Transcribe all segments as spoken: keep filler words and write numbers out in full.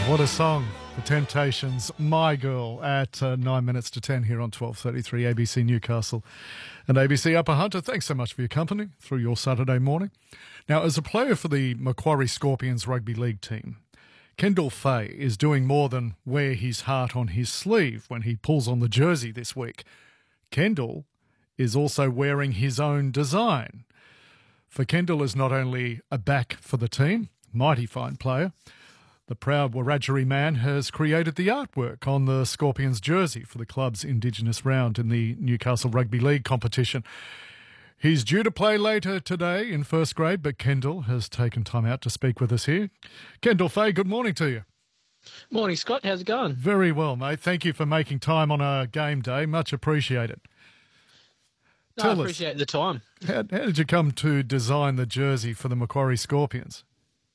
What a song. The Temptations, My Girl, at uh, nine minutes to ten here on twelve thirty-three A B C Newcastle and A B C Upper Hunter. Thanks so much for your company through your Saturday morning. Now, as a player for the Macquarie Scorpions rugby league team, Kendall Fay is doing more than wear his heart on his sleeve when he pulls on the jersey this week. Kendall is also wearing his own design. For Kendall is not only a back for the team, mighty fine player, the proud Wiradjuri man has created the artwork on the Scorpions jersey for the club's Indigenous round in the Newcastle Rugby League competition. He's due to play later today in first grade, but Kendall has taken time out to speak with us here. Kendall Fay, good morning to you. Morning, Scott. How's it going? Very well, mate. Thank you for making time on a game day. Much appreciated. No, Tell I appreciate us, the time. How, how did you come to design the jersey for the Macquarie Scorpions?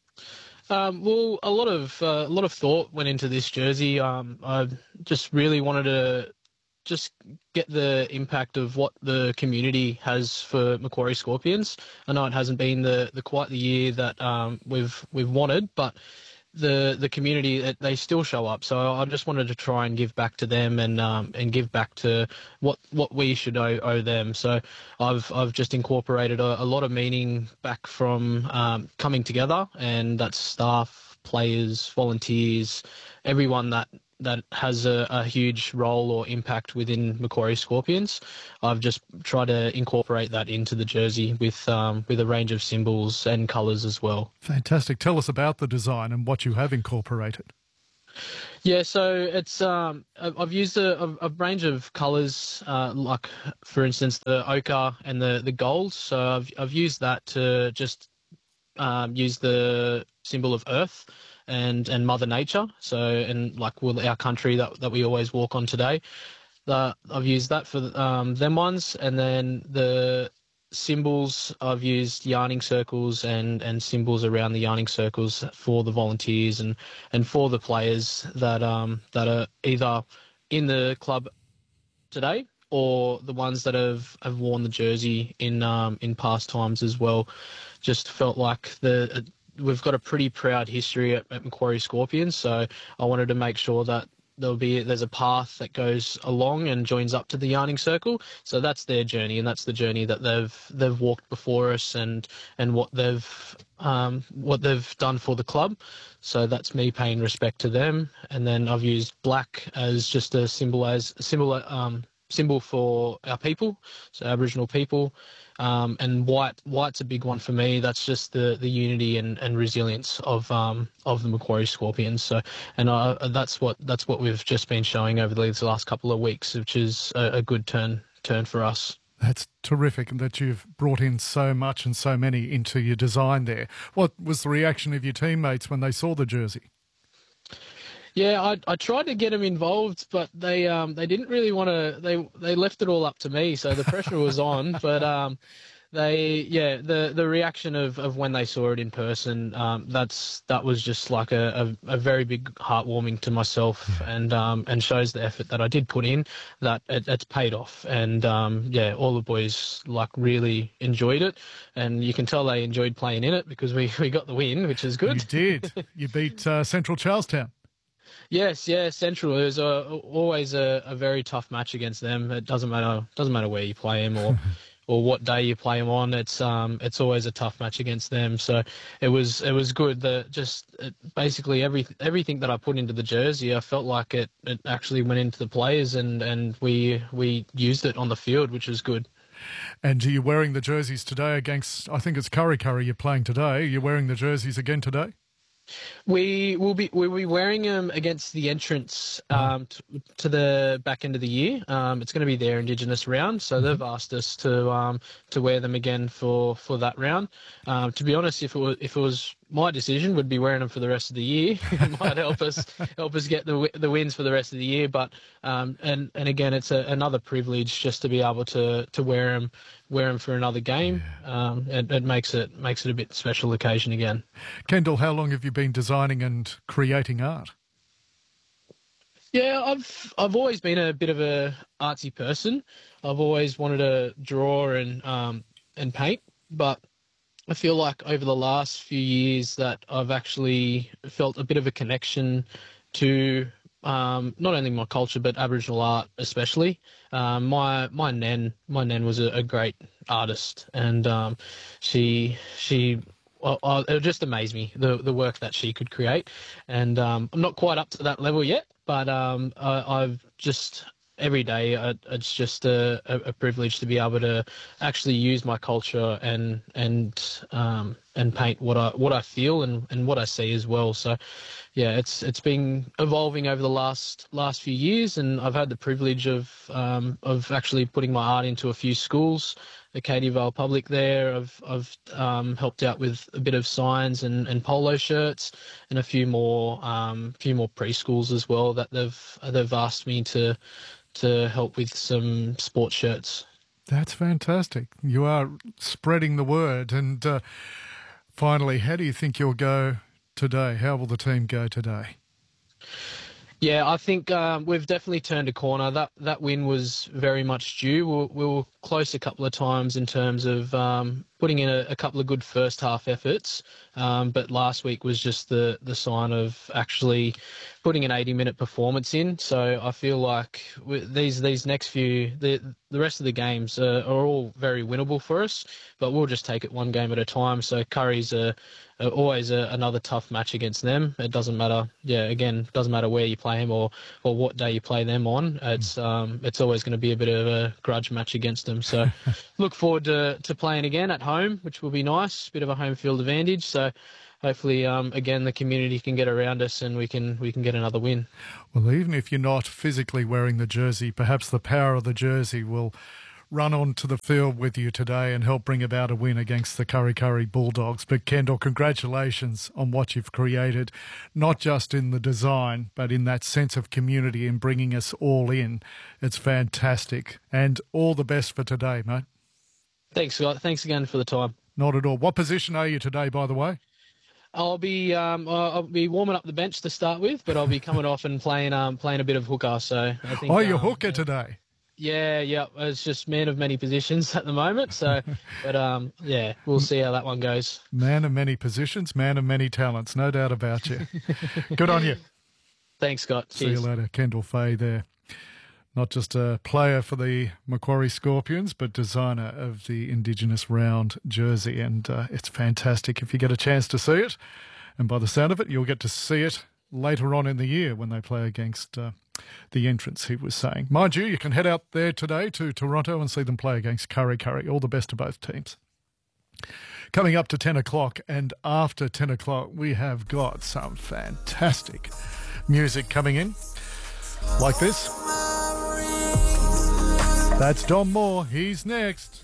Um, well, a lot of uh, a lot of thought went into this jersey. Um, I just really wanted to just get the impact of what the community has for Macquarie Scorpions. I know it hasn't been the, the quite the year that um, we've we've wanted, but the the community, they still show up. So I just wanted to try and give back to them and um, and give back to what what we should owe, owe them. So I've I've just incorporated a, a lot of meaning back from um, coming together, and that's staff, players, volunteers, everyone that that has a, a huge role or impact within Macquarie Scorpions. I've just tried to incorporate that into the jersey with um, with a range of symbols and colours as well. Fantastic. Tell us about the design and what you have incorporated. Yeah, so it's um, I've used a, a, a range of colours, uh, like for instance the ochre and the the gold. So I've I've used that to just um, use the symbol of Earth and and Mother Nature. So and like well, our country that that we always walk on today. The, I've used that for um, them ones, and then the symbols I've used yarning circles and and symbols around the yarning circles for the volunteers and and for the players that um that are either in the club today or the ones that have, have worn the jersey in um in past times as well. Just felt like the we've got a pretty proud history at, at Macquarie Scorpions, so I wanted to make sure that there'll be there's a path that goes along and joins up to the yarning circle. So that's their journey, and that's the journey that they've they've walked before us, and and what they've um, what they've done for the club. So that's me paying respect to them. And then I've used black as just a symbol as a symbol um, symbol for our people, so Aboriginal people. Um, and white, white's a big one for me. That's just the, the unity and, and resilience of um, of the Macquarie Scorpions. So, and uh, that's what that's what we've just been showing over the last couple of weeks, which is a, a good turn turn for us. That's terrific that you've brought in so much and so many into your design there. What was the reaction of your teammates when they saw the jersey? Yeah, I I tried to get them involved, but they um they didn't really want to. They they left it all up to me, so the pressure was on. But um, they yeah the the reaction of, of when they saw it in person, um that's that was just like a, a, a very big heartwarming to myself, and um and shows the effort that I did put in, that it, it's paid off. And um yeah, all the boys like really enjoyed it, and you can tell they enjoyed playing in it because we we got the win, which is good. You did. You beat uh, Central Charlestown. Yes, yeah, Central is a, always a, a very tough match against them. It doesn't matter doesn't matter where you play them or or what day you play them on. It's um it's always a tough match against them. So it was it was good that just it, basically every everything that I put into the jersey, I felt like it, it actually went into the players, and, and we we used it on the field, which is good. And are you wearing the jerseys today against? I think it's Kurri Kurri you're playing today. You're wearing the jerseys again today? We will be we'll be wearing them against the entrance um, to, to the back end of the year. Um, it's going to be their Indigenous round, so they've asked us to um, to wear them again for, for that round. Um, to be honest, if it was if it was my decision, would be wearing them for the rest of the year. It might help us help us get the the wins for the rest of the year. But um, and and again, it's a, another privilege just to be able to, to wear them wear them for another game. Um, it, it makes it makes it a bit special occasion again. Kendall, how long have you been designing and creating art? Yeah, I've I've always been a bit of a artsy person. I've always wanted to draw and um, and paint, but I feel like over the last few years that I've actually felt a bit of a connection to um, not only my culture but Aboriginal art especially. Um, my my nan my nan was a, a great artist, and um, she she well, uh, it just amazed me the the work that she could create, and um, I'm not quite up to that level yet, but um, I, I've just every day I, it's just a, a, a privilege to be able to actually use my culture and and um, and paint what I what I feel and, and what I see as well. So yeah, it's it's been evolving over the last last few years, and I've had the privilege of um, of actually putting my art into a few schools, the Katie Vale Public there. I've I've um, helped out with a bit of signs and, and polo shirts, and a few more um, few more preschools as well that they've they've asked me to to help with some sports shirts. That's fantastic. You are spreading the word. And uh, finally, how do you think you'll go today? How will the team go today? Yeah, I think um, we've definitely turned a corner. That that win was very much due. We were, we were close a couple of times in terms of um, putting in a, a couple of good first half efforts, um, but last week was just the the sign of actually putting an eighty minute performance in. So I feel like these these next few the the rest of the games uh, are all very winnable for us, but we'll just take it one game at a time. So Curry's a always a, another tough match against them. It doesn't matter. Yeah, again, doesn't matter where you play them or, or what day you play them on. It's um it's always going to be a bit of a grudge match against them. So look forward to to playing again at home, which will be nice. Bit of a home field advantage. So hopefully, um again, the community can get around us and we can we can get another win. Well, even if you're not physically wearing the jersey, perhaps the power of the jersey will run onto the field with you today and help bring about a win against the Kurri Kurri Bulldogs. But Kendall, congratulations on what you've created, not just in the design, but in that sense of community and bringing us all in. It's fantastic. And all the best for today, mate. Thanks, Scott. Thanks again for the time. Not at all. What position are you today, by the way? I'll be um I'll be warming up the bench to start with, but I'll be coming off and playing um playing a bit of hooker. So I think. Oh, you're um, hooker today. Yeah, yeah. It's just man of many positions at the moment. So, but um, yeah, we'll see how that one goes. Man of many positions, man of many talents, no doubt about you. Good on you. Thanks, Scott. See Cheers. you later. Kendall Fay there. Not just a player for the Macquarie Scorpions, but designer of the Indigenous round jersey. And uh, it's fantastic if you get a chance to see it. And by the sound of it, you'll get to see it later on in the year when they play against uh, the entrants, he was saying. Mind you, you can head out there today to Toronto and see them play against Kurri Kurri. All the best to both teams. Coming up to ten o'clock, and after ten o'clock, we have got some fantastic music coming in, like this. That's Don Moore. He's next.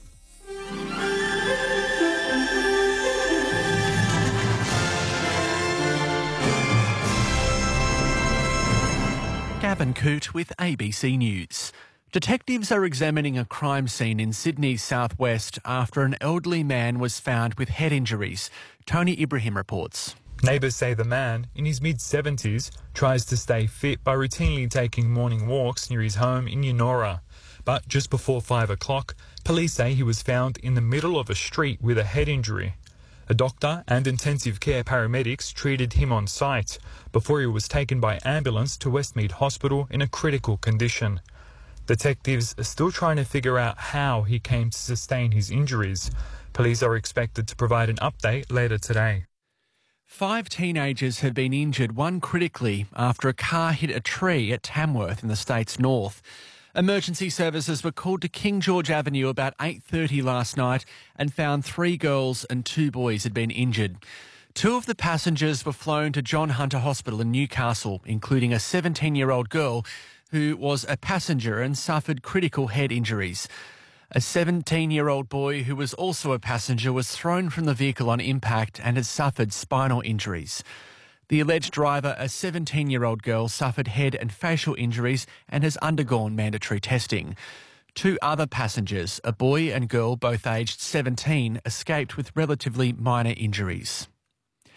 Gavin Coote with A B C News. Detectives are examining a crime scene in Sydney's southwest after an elderly man was found with head injuries. Tony Ibrahim reports. Neighbours say the man, in his mid-seventies, tries to stay fit by routinely taking morning walks near his home in Eunora. But just before five o'clock, police say he was found in the middle of a street with a head injury. A doctor and intensive care paramedics treated him on site before he was taken by ambulance to Westmead Hospital in a critical condition. Detectives are still trying to figure out how he came to sustain his injuries. Police are expected to provide an update later today. Five teenagers have been injured, one critically, after a car hit a tree at Tamworth in the state's north. Emergency services were called to King George Avenue about eight thirty last night and found three girls and two boys had been injured. Two of the passengers were flown to John Hunter Hospital in Newcastle, including a seventeen-year-old girl who was a passenger and suffered critical head injuries. A seventeen-year-old boy who was also a passenger was thrown from the vehicle on impact and has suffered spinal injuries. The alleged driver, a seventeen-year-old girl, suffered head and facial injuries and has undergone mandatory testing. Two other passengers, a boy and girl both aged seventeen, escaped with relatively minor injuries.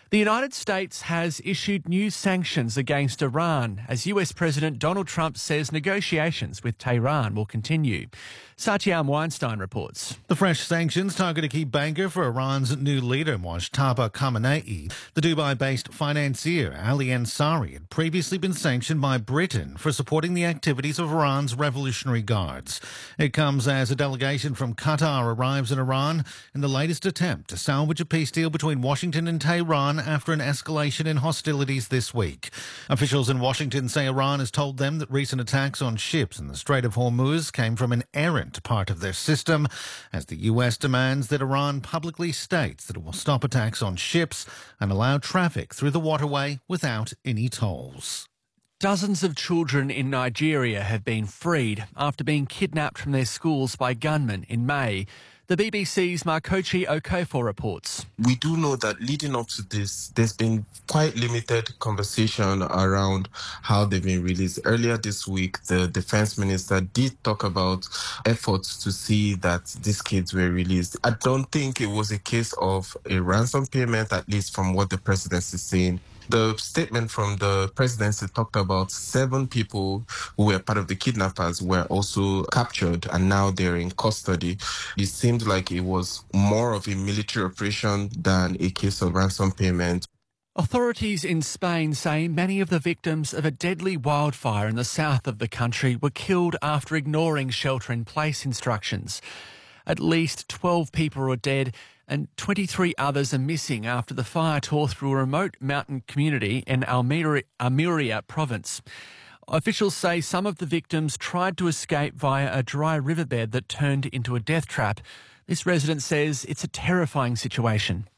The United States has issued new sanctions against Iran as U S President Donald Trump says negotiations with Tehran will continue. Satyam Weinstein reports. The fresh sanctions target a key banker for Iran's new leader, Mojtaba Khamenei. The Dubai-based financier Ali Ansari had previously been sanctioned by Britain for supporting the activities of Iran's Revolutionary Guards. It comes as a delegation from Qatar arrives in Iran in the latest attempt to salvage a peace deal between Washington and Tehran after an escalation in hostilities this week. Officials in Washington say Iran has told them that recent attacks on ships in the Strait of Hormuz came from an errant part of their system, as the U S demands that Iran publicly states that it will stop attacks on ships and allow traffic through the waterway without any tolls. Dozens of children in Nigeria have been freed after being kidnapped from their schools by gunmen in May. The B B C's Markochi Okofor reports. We do know that leading up to this, there's been quite limited conversation around how they've been released. Earlier this week, the defense minister did talk about efforts to see that these kids were released. I don't think it was a case of a ransom payment, at least from what the president is saying. The statement from the presidency talked about seven people who were part of the kidnappers were also captured and now they're in custody. It seemed like it was more of a military operation than a case of ransom payment. Authorities in Spain say many of the victims of a deadly wildfire in the south of the country were killed after ignoring shelter-in-place instructions. At least twelve people are dead and twenty-three others are missing after the fire tore through a remote mountain community in Almeria, Almeria province. Officials say some of the victims tried to escape via a dry riverbed that turned into a death trap. This resident says it's a terrifying situation.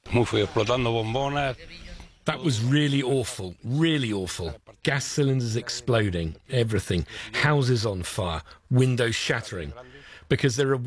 That was really awful, really awful. Gas cylinders exploding, everything. Houses on fire, windows shattering. Because there are